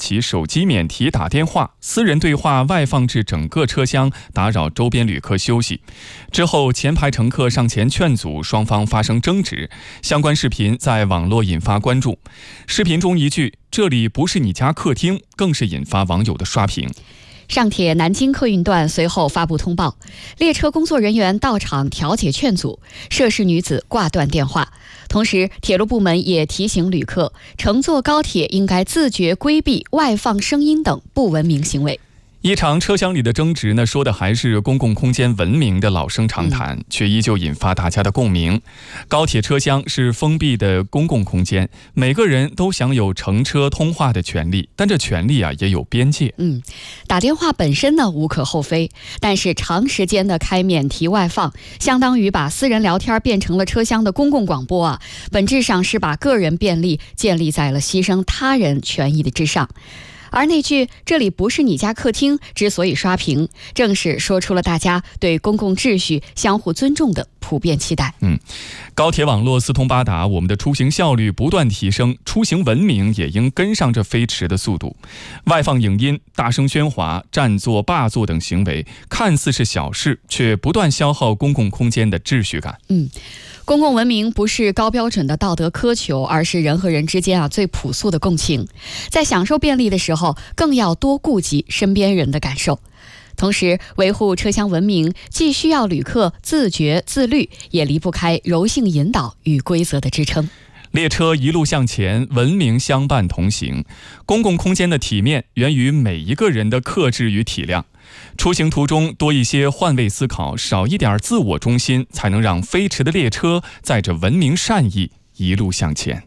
起手机免提打电话，私人对话外放至整个车厢，打扰周边旅客休息。之后，前排乘客上前劝阻，双方发生争执。相关视频在网络引发关注。视频中一句“这里不是你家客厅”更是引发网友的刷屏。 上铁南京客运段随后发布通报，列车工作人员到场调解劝阻，涉事女子挂断电话。同时，铁路部门也提醒旅客，乘坐高铁应该自觉规避外放声音等不文明行为。 一场车厢里的争执呢，说的还是公共空间文明的老生常谈，却依旧引发大家的共鸣。高铁车厢是封闭的公共空间，每个人都享有乘车通话的权利，但这权利也有边界。 打电话本身呢无可厚非，但是长时间的开免提外放，相当于把私人聊天变成了车厢的公共广播本质上是把个人便利建立在了牺牲他人权益的之上。而那句“这里不是你家客厅”之所以刷屏，正是说出了大家对公共秩序相互尊重的普遍期待。 高铁网络四通八达，我们的出行效率不断提升，出行文明也应跟上这飞驰的速度。外放影音、大声喧哗、占座霸座等行为，看似是小事，却不断消耗公共空间的秩序感。 公共文明不是高标准的道德苛求，而是人和人之间最朴素的共情。在享受便利的时候，更要多顾及身边人的感受。同时，维护车厢文明既需要旅客自觉自律，也离不开柔性引导与规则的支撑。 列车一路向前，文明相伴同行。公共空间的体面源于每一个人的克制与体谅。出行途中多一些换位思考，少一点自我中心，才能让飞驰的列车载着文明善意一路向前。